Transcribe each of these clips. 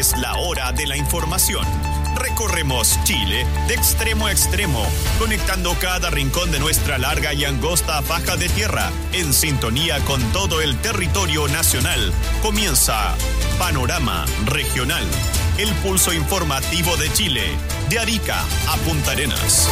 Es la hora de la información. Recorremos Chile de extremo a extremo, conectando cada rincón de nuestra larga y angosta faja de tierra, en sintonía con todo el territorio nacional. Comienza Panorama Regional, el pulso informativo de Chile, de Arica a Punta Arenas.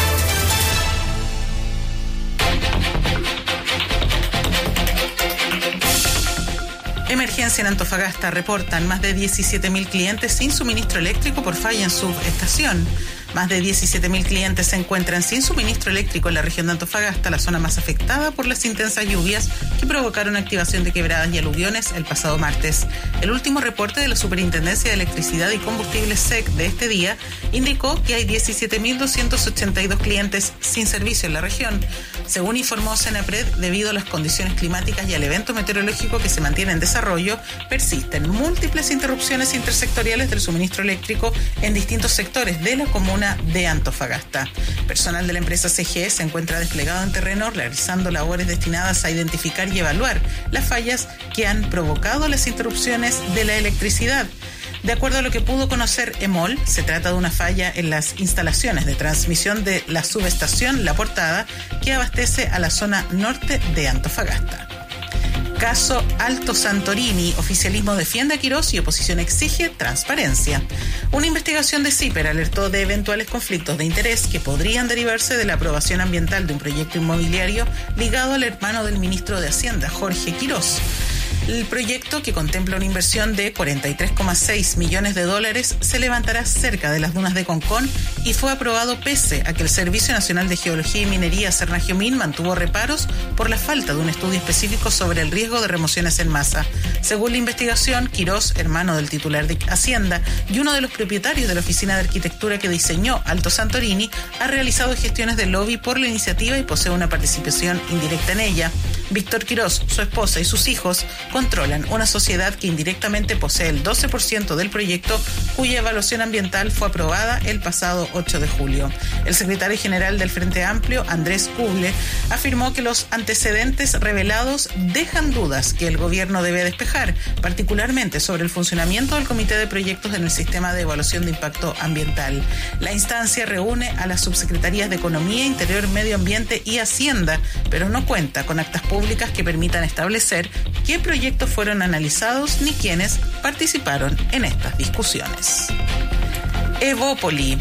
Emergencia en Antofagasta. Reportan más de 17.000 clientes sin suministro eléctrico por falla en subestación. Más de 17.000 clientes se encuentran sin suministro eléctrico en la región de Antofagasta, la zona más afectada por las intensas lluvias que provocaron activación de quebradas y aluviones el pasado martes. El último reporte de la Superintendencia de Electricidad y Combustibles SEC de este día indicó que hay 17.282 clientes sin servicio en la región. Según informó Senapred, debido a las condiciones climáticas y al evento meteorológico que se mantiene en desarrollo, persisten múltiples interrupciones intersectoriales del suministro eléctrico en distintos sectores de la comuna de Antofagasta. Personal de la empresa CGE se encuentra desplegado en terreno realizando labores destinadas a identificar y evaluar las fallas que han provocado las interrupciones de la electricidad. De acuerdo a lo que pudo conocer EMOL, se trata de una falla en las instalaciones de transmisión de la subestación La Portada, que abastece a la zona norte de Antofagasta. Caso Alto Santorini. Oficialismo defiende a Quirós y oposición exige transparencia. Una investigación de CIPER alertó de eventuales conflictos de interés que podrían derivarse de la aprobación ambiental de un proyecto inmobiliario ligado al hermano del ministro de Hacienda, Jorge Quirós. El proyecto, que contempla una inversión de $43,6 millones, se levantará cerca de las dunas de Concón y fue aprobado pese a que el Servicio Nacional de Geología y Minería, Cernagiomín, mantuvo reparos por la falta de un estudio específico sobre el riesgo de remociones en masa. Según la investigación, Quirós, hermano del titular de Hacienda y uno de los propietarios de la oficina de arquitectura que diseñó Alto Santorini, ha realizado gestiones de lobby por la iniciativa y posee una participación indirecta en ella. Víctor Quirós, su esposa y sus hijos controlan una sociedad que indirectamente posee el 12% del proyecto, cuya evaluación ambiental fue aprobada el pasado 8 de julio. El secretario general del Frente Amplio, Andrés Kuble, afirmó que los antecedentes revelados dejan dudas que el gobierno debe despejar, particularmente sobre el funcionamiento del Comité de Proyectos en el Sistema de Evaluación de Impacto Ambiental. La instancia reúne a las subsecretarías de Economía, Interior, Medio Ambiente y Hacienda, pero no cuenta con actas públicas que permitan establecer qué proyectos fueron analizados ni quiénes participaron en estas discusiones. Evópoli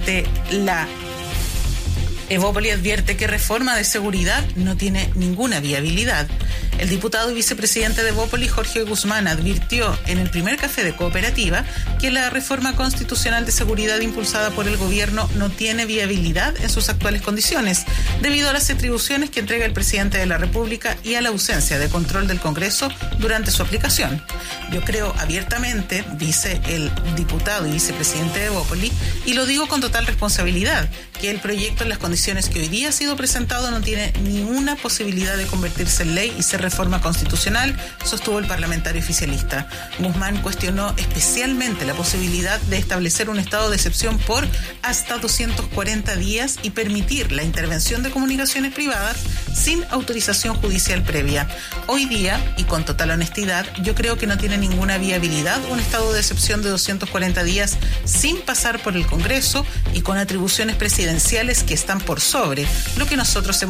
advierte que reforma de seguridad no tiene ninguna viabilidad. El diputado y vicepresidente de Evópoli, Jorge Guzmán, advirtió en el primer café de Cooperativa que la reforma constitucional de seguridad impulsada por el gobierno no tiene viabilidad en sus actuales condiciones, debido a las atribuciones que entrega el presidente de la República y a la ausencia de control del Congreso durante su aplicación. Yo creo abiertamente, dice el diputado y vicepresidente de Evópoli, y lo digo con total responsabilidad, que el proyecto en las condiciones que hoy día ha sido presentado no tiene ninguna posibilidad de convertirse en ley y ser reforma constitucional, sostuvo el parlamentario oficialista. Guzmán cuestionó especialmente la posibilidad de establecer un estado de excepción por hasta 240 días y permitir la intervención de comunicaciones privadas sin autorización judicial previa. Hoy día, y con total honestidad, yo creo que no tiene ninguna viabilidad un estado de excepción de 240 días sin pasar por el Congreso y con atribuciones presidenciales que están por sobre lo que nosotros hemos